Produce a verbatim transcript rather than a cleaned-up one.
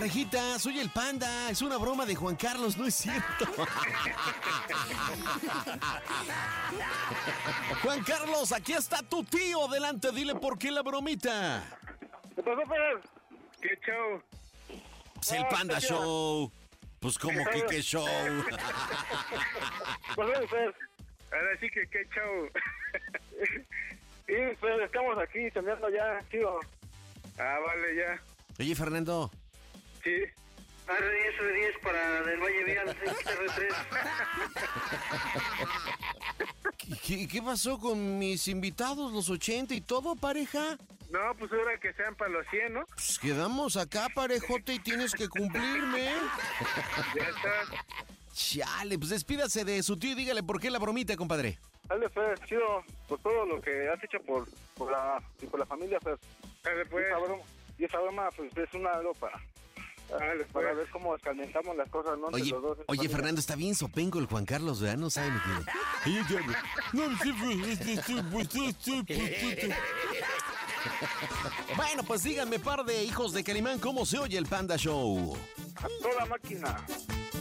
parejita, soy el Panda. Es una broma de Juan Carlos, no es cierto. Juan Carlos, aquí está tu tío. Adelante, dile por qué la bromita. ¿Qué pasó, Fer? ¿Qué show? Pues el Panda Show. Pues como que qué show. Pues Fer. Ahora sí que qué show. Sí, Fer, estamos aquí chambeando ya, tío. Ah, vale, ya. Oye, Fernando. Sí. R diez, R diez para del Valle Vial, R tres. ¿Qué, ¿Qué pasó con mis invitados, los ochenta y todo, pareja? No, pues ahora que sean para los cien, ¿no? Pues quedamos acá, parejote, y tienes que cumplirme. Ya está. Chale, pues despídase de su tío y dígale por qué la bromita, compadre. Dale, Fer, chido, por todo lo que has hecho por, por, la, y por la familia, Fer. Dale, pues. Y esa broma, y esa broma pues, es una algo para, Dale, pues. Para ver cómo escarmentamos las cosas, ¿no? Oye, los dos, oye familia. Fernando, está bien sopenco el Juan Carlos, ¿verdad? No sabe lo que... Bueno, pues díganme, par de hijos de Calimán, ¿cómo se oye el Panda Show? A toda máquina.